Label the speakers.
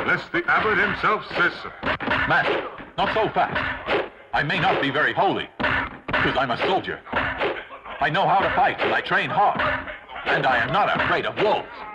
Speaker 1: unless the abbot himself says so.
Speaker 2: Master, not so fast. I may not be very holy, because I'm a soldier. I know how to fight and I train hard. And I am not afraid of wolves.